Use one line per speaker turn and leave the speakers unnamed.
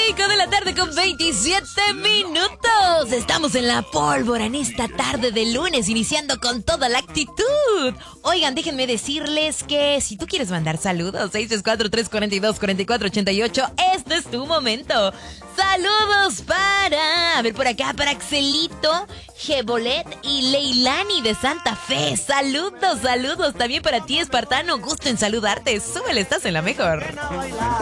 5 de la tarde con 27 minutos. Estamos en la pólvora en esta tarde de lunes, iniciando con toda la actitud. Oigan, déjenme decirles que si tú quieres mandar saludos, 634-342-4488, este es tu momento. Saludos para, a ver por acá, para Axelito, Jebolet y Leilani de Santa Fe. Saludos, saludos. También para ti, espartano, gusto en saludarte. Súbele, estás en la mejor.